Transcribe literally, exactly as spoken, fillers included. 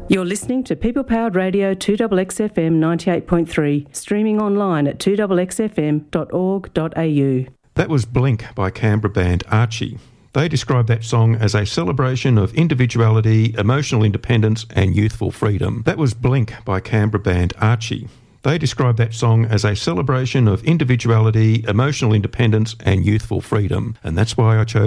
You're listening to People Powered Radio two X X F M ninety-eight point three, streaming online at two x x f m dot org dot a u. That was Blink by Canberra band Archie. They describe that song as a celebration of individuality, emotional independence and youthful freedom. That was Blink by Canberra band Archie. They describe that song as a celebration of individuality, emotional independence and youthful freedom. And that's why I chose